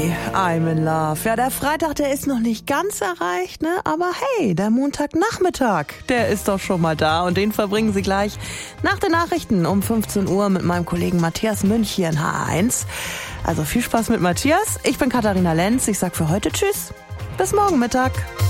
I'm in love. Ja, der Freitag, der ist noch nicht ganz erreicht, ne? Aber hey, der Montagnachmittag, der ist doch schon mal da. Und den verbringen Sie gleich nach den Nachrichten um 15 Uhr mit meinem Kollegen Matthias Münch hier in H1. Also viel Spaß mit Matthias. Ich bin Katharina Lenz. Ich sag für heute Tschüss. Bis morgen Mittag.